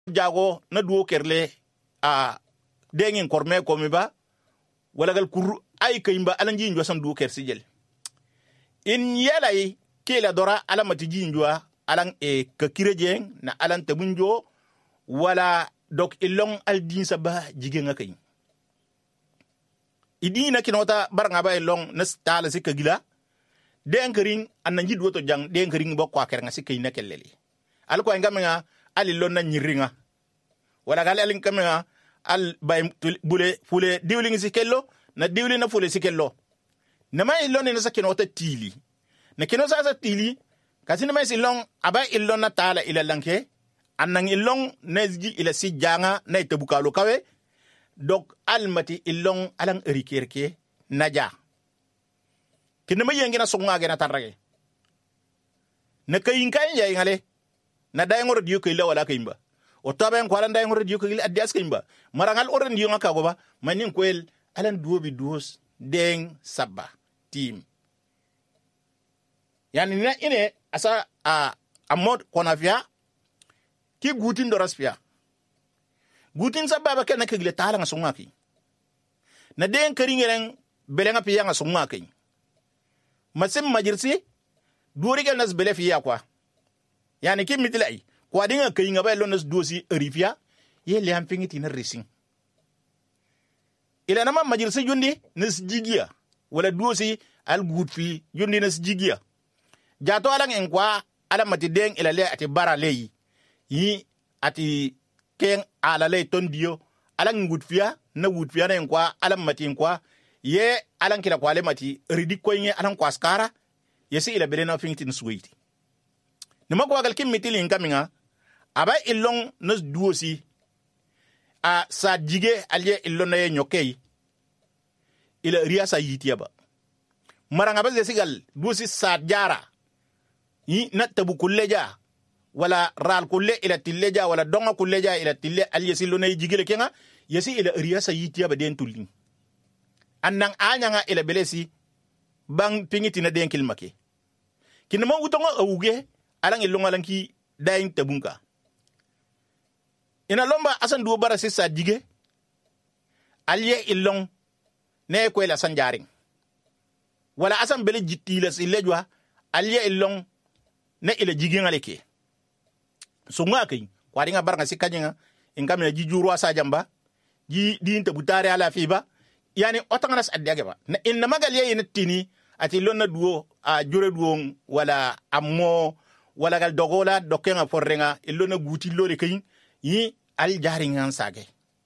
jago na duo kerle a dengin korme komi ba wala gal kur ay kayimba alan jinjwa sam duo ker sijel in yalay kila dora alamati jinjwa alan e kakirejeng na alan tabunjo wala dok ilong aldin saba jigenga kay idina kinota baranga ba ilong nas tala sikagila denkering ananji duoto jang denkering bo kwa kerenga sikayna kelleli al ko ngamenga alilon na nyiringa wala gal alin kamenga al bay bule fule diwling sikello na diwling na fule sikello nama ilon na sakinota tili na kino sa tili kasina may silong aba ilon na tala ila lanke anang ilong nezgi ila si janga na itabukalo kawe dok almati ilong alang erikerke naja kinama yengina songa gena tarage na kayin kayin ya ngale na dayngor diyo kayla wala kayimba o taben ko alan dayngor diyo kayla adias kayimba marangal oren diyo ngaka goba manin koel alan duobi duos deng sabba team yani na ine asa a mod konafia ki gutin doraspia gutin sabba ba kenna kagile tala nga songa ki na deng karingeren belenga piya nga songa ki masim majirsi duorigel nas bele fiya kwa yani kim mitilai kwa dinga kayinga ba lonas dosi erifia ye le am fingiti na racing ila nama majirsi jundi nas jigia wala dosi al gutfi jundi nas jigia jato alang en kwa ala mati deng ila le ati bara leyi yi ati ken ala le tondio alang gutfia na gutfia na en kwa ala mati en kwa ye alan kila kwale mati ridikoye alan kwa skara yesi ila bele na fingiti nsuiti nima kwa gal kim mitili inkaminga aba ilong nos duosi a sa jige alye ilong na ye nyokei ila riasa yitiaba maranga ba sigal duosi sa jara yi na tabu kulleja wala ral kulle ila tilleja wala donga kulleja ila tille alye silo na jigile kenga yesi ila riasa yitiaba den tulin annang anyanga ila belesi bang pingiti na den kilmake kinama utonga awuge alang ilong alang ki daing tabunka ina lomba asan duo bara sisa jige alye ilong ne ko ila sanjaring wala asan bele jitila silejwa alye ilong ne ila jige ngaleke sunga kai kwaringa baranga sikanyanga ingam jijuru asa jamba ji din tabutare ala fiba yani otanganas adage ba na inna magal ye tini ati lonna duo a jure duo wala ammo wala gal dogola dokenga forrenga illona guti lole kayin yi al jaringan sage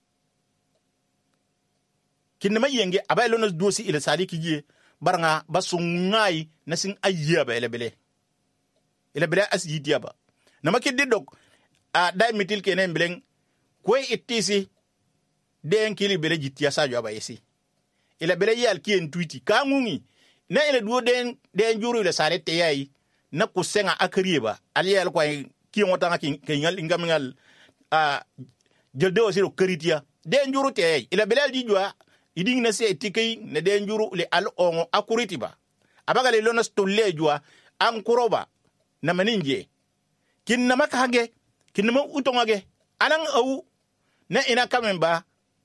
kinma yenge aba lonna dosi ila saliki ji baranga basungai nasin ayya ba ila bele asyidiya ba namaki didok a dai mitil kenen bilen koy ittisi den kili bele jittiya sajo aba yesi ila bele yal kien tweeti kangungi na ila duo den juru ila sarete yayi na kusenga akriba aliyal kwa kiyo ngotanga kingal ingamingal jelde osiro karitia den juru te yayi ila bele dijwa iding na se tikay na den juru le al ongo akuritiba abaga le lona stollejwa ankuroba na maninje kinna makage kinna utongage alang au na ina kamemba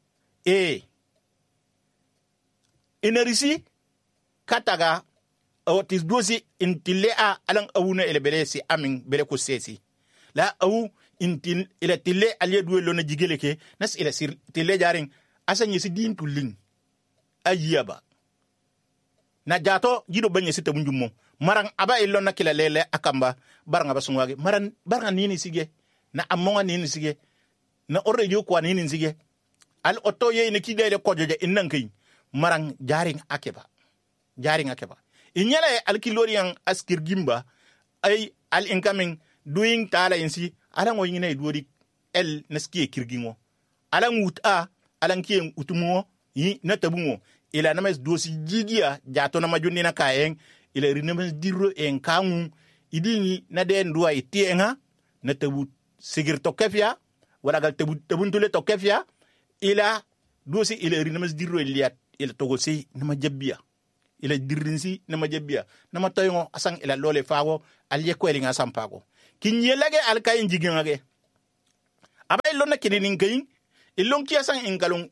inarisi kataga otis dosi intile a alang awuna ele bele si amin bele ko sesi la awu intil ele tille alye duwe lona jigeleke nas ele sir tille jaring asanye si din tulin ayaba na jato jido banye sita bunjummo marang aba ilona kila lele akamba baranga basungwage maran baranga nini sige na amonga nini sige na orre yo kwa nini sige al oto ye ne kidele kojoje innankay marang jaring akeba inyala al kilorian askir gimba ay al incoming doing tala insi ala ngo yine duodi el naski kirgingo ala nguta ala nkie utumo yi na tabungo ila names dosi jigia jato na majundi na kaeng ila rinames dirro en kangu idini na den duwa itienga na tabu sigir tokefia wala gal tabuntule tokefia ila dosi ila rinames dirro liat ila togosi na majabia ila dirrinsi na majabia na matoyongo asang ila lole fago alye kweli nga sampago kinyelage alkayin jigingage aba ilon na kidinin kayin ilon kiyasan ingalon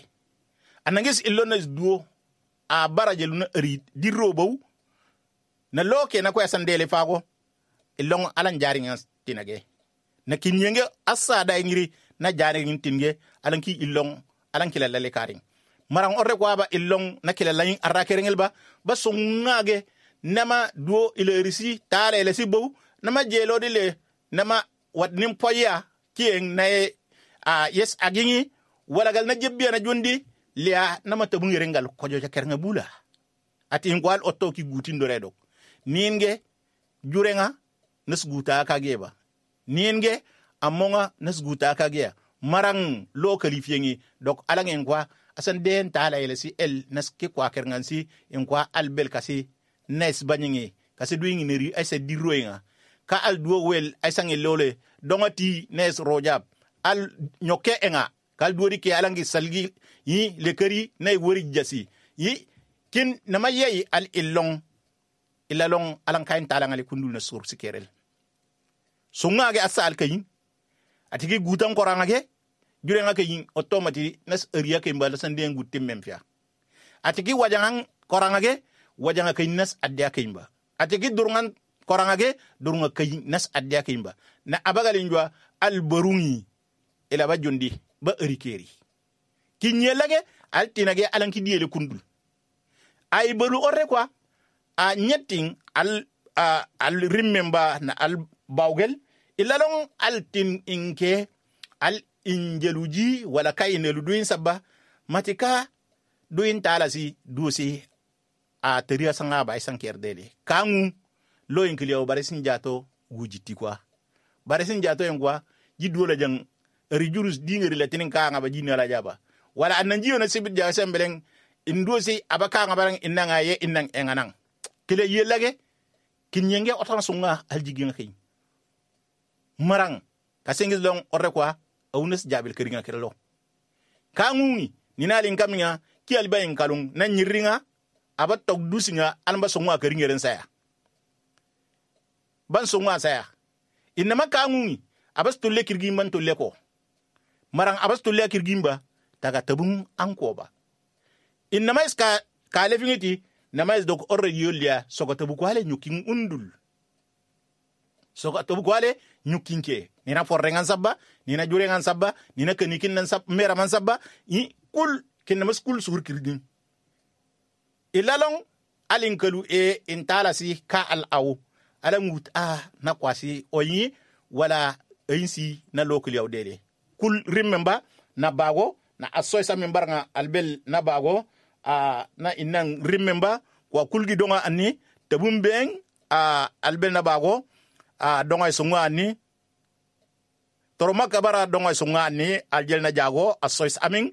anangis ilon na duo a barajelu na ri dirobo na loke na ko yasan dele fago ilon alan jaringa tinage na kinyenge asa da ngiri na jaringin tinge alan ki ilon alan kila lale karing marang orre ko aba ilon na kila layin arrakerengel ba sungage nama duo ile risi tale ile sibo nama jelo dile nama wat nim poya kien na yes agingi wala gal na jebbiya na jondi liya nama tabungi rengal kojo ja kernga bula ati ngwal otto ki gutindo redo ninge jurenga nasguta kageba ninge amonga nasguta kagea marang lokali fiengi dok alangen kwa asan den tala ile si el naske kwa kerngansi en kwa albel kasi nes banyingi kasi duingi neri ayse diroinga ka al duo wel aysangi lole dongati nes rojab al nyoke enga kal duori ke alangi salgi yi lekari nay wori jasi yi kin nama yeyi al illong ilalong alang kain talangali kundul na sur sikerel sunga ge asa al kayin atigi gutan koranga ge jure nga kayin automati nas area ke mbala sande ngutim memfia atigi wajangan koranga ge wajanga kayin nas adya kayimba atigi durungan koranga ge durunga kayin nas adya kayimba na abagalin al barungi ila ba jondi ba erikeri kinyelage al tinage alanki diele kundul ay baru orre kwa a nyetting al remember na al bawgel ilalong al tin inke al injeluji wala kayinelu duin sabba matika duin talasi dusi a teria sanga ba isanker dele kangu lo inkiliyo baresin jato wujiti kwa baresin jato engwa jidola jang rijurus dingeri latinin ka nga ba jinala jaba wala ananjiyo na sibit ja sembeleng indusi abaka nga barang inanga ye inang enganang kile yelage kinyenge otan sunga aljigi nga kay marang kasengis long orre kwa awunes jabil keringa kirelo kangungi ninalin kaminga ki albayin kalung na nyiringa abat tok dusinga alba sunga keringeren saya ban sunga saya inama kangungi abas tulle kirgimban tulle ko marang abas tulle kirgimba taga tabung ankoba inama iska kale fingiti nama is dok orre yolia soko tabu kwale nyuking undul soko tabu kwale nyukinke nina forrengan sabba nina jurengan sabba nina kenikin nan sabba meraman sabba i kul kinama skul sur kirgin ilalong alinkalu intalasi ka al aw alangut na kwasi oyi wala ainsi na local yaudele kul remember na bago na asoy sa member nga albel na bago na inang remember kwa kulgi donga ani tabumbeng albel na bago donga sunga ani toroma kabara donga sunga ani aljel na jago asoy aming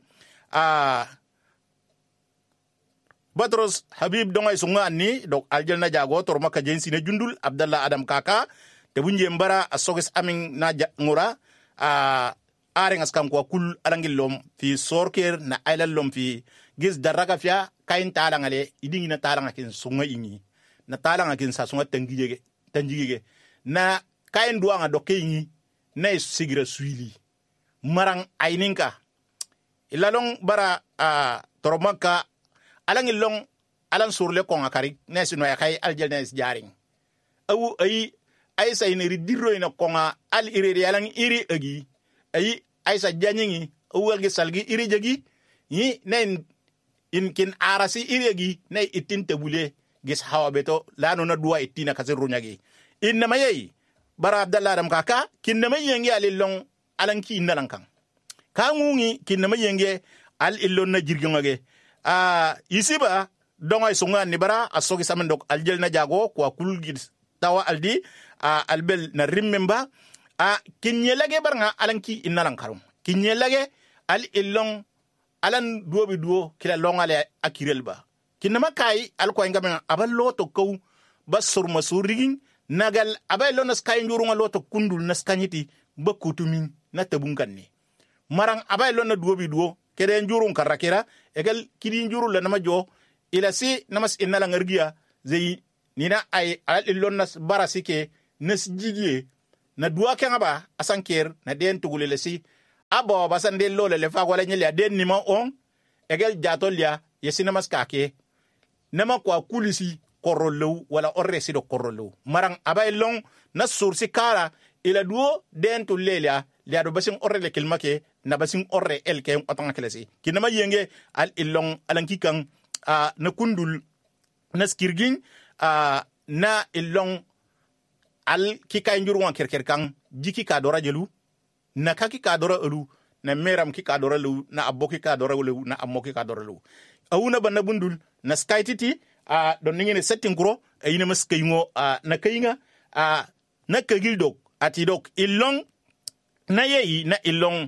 Batros Habib donga sunga ani dok aljel na jago toroma ka jensi na jundul Abdallah Adam Kaka tebunje mbara asogis aming na ngura arengas kam kwa kul alangilom fi sorker na ailalom fi gis daraga fia kain talangale idingi na talanga kin sunga ingi na talanga kin sa sunga tangige na kain duanga doke ingi na sigira suili marang aininka ilalong bara toromaka alangilong alan surle ko ngakari na sino ya kai aljelnes jaring awu ay sa ineri dirro ina konga al iri yalang iri agi ay sa janyingi uwalge salgi iri jagi yi nen inkin arasi iri agi nay itin tabule gis hawa beto lano na duwa itina kasir runyagi inna mayai bara Abdallah Adam Kaka kinna mayengi alilong alanki inalankan kangungi kinna mayenge al illon na jirgingage isiba donga sunga ni bara asogi samendok aljel na jago kwa kulgi tawa aldi albel na remember kinyelage barnga alanki inalan karum kinyelage al illong alan duobi duo kila longale akirelba kinama kai al ko ngam abal loto ko basur masurigin nagal abay lonas kay njurunga loto kundul naskanyiti bakutumin na tabunkanni marang abay lonna duobi duo kede njurun karakira egal kidi njurul la nama jo ila si namas inala ngargia zai nina ay al illonas barasike nas jigie na duwa kenga ba asanker na den tugulele si abo basande lole le fa wala nyele den nima on egel jatolia yesinamas kake nama kwa kulisi korolo wala orresi do korolo marang abay long na sursi kara ila duo den to lelia liado basin orre le kilmake na basin orre elke otanga kelesi kinama yenge al ilong alankikan na kundul na skirgin na ilong al kika njurwan kerkerkan jiki ka dora jelu na kaki ka dora elu na meram ki ka dora lu na aboki ka dora lu na amoki ka dora lu awuna banna bundul na skytiti don ngene setting kuro ayina maskayingo na kayinga na kagildok ati dok ilong na yeyi na ilong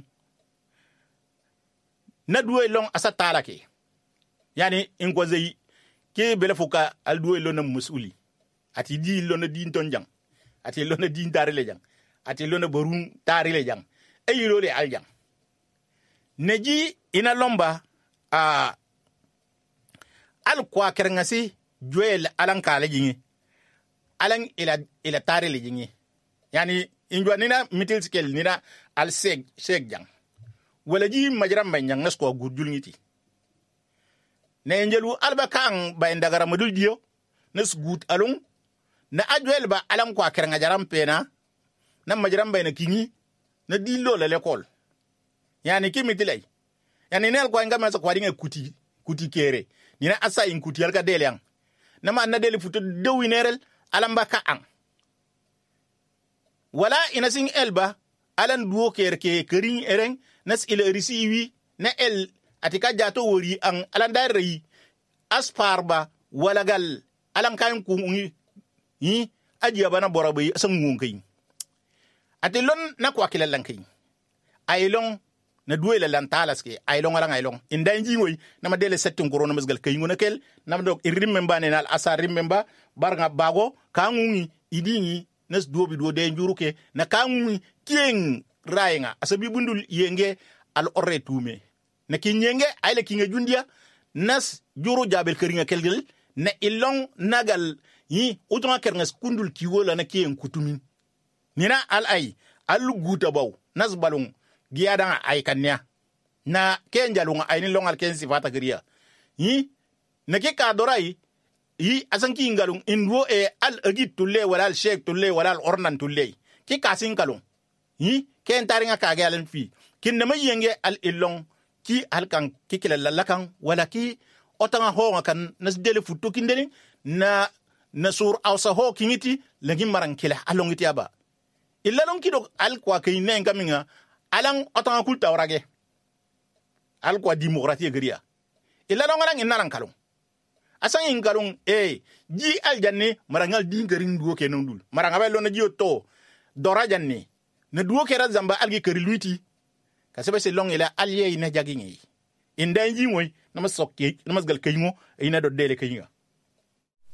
na duwe ilong asa talake yani ingwaze ke bele fuka al duwe ilong na musuli ati di ilong na din tonjang ati ilong na din tarile jang ati ilong na barun tarile jang ayilo le aljang neji ina lomba al kwa kerngasi joel alan kale jingi alan ila tarile jingi yani injwa nina middle scale nina al seg jang wala ji majram banyang nas ko gudjul ngiti ne njelu alba kan bay ndagara madul dio nas gut alung na ajwel ba alan ko akere ngajaram pena na majram bay na kingi na dillo la l'école yani kimitilay yani nel ko ngam sa ko dinga kuti kere nina asa in kuti alka deliang na ma na deli futu dewi nerel alamba ka an wala ina sing elba alan duo kerke kerin ereng nas ila risiwi na el atika jato wori an alan darri asparba wala gal alan kayan ku yi ajiya bana borabai san ngunkai atilon na kwa kilalan kai ailon na duwe la lantalas ke ailon alan ailon inda njingoi na madele setting corona masgal kai ngona kel na dok irimemba ne nal asar rimemba barga bago kangungi idingi nas duobi duo de njuruke na kangungi kieng rainga asabi bundul yenge al orre tume na kinyenge aile kinga jundia nas juru jabel keringa kelgel na ilong nagal yi utonga kerngas kundul kiwola na kien kutumin nina al ay al guta baw nas balung giada ay kanya na kenjalunga ay ni longal ken sifata griya yi na ke ka dorai yi asanki ngalung indwo al agit tulle wala al sheik tulle wala al ornan tulle ki kasin kalung yi ken taringa ka galen fi kin na mayenge al ilong ki halkan ki kila lalakan wala ki otanga ho kan nas dele futu kindeni na sur awsa ho kingiti lagi marang kila alongiti aba illalong kido al kwa kayne ngaminga alang otanga kulta orage al kwa demokratie griya illalong alang inalang kalung asan yin kalung ji aljanne marangal dingaring duo kenon dul maranga lo na jiyo to dora janne na duo kera zamba algi keri luiti kasebe se long ila alye ina jagingi inda nji moy na masokke na masgal kaymo ina do dele kayinga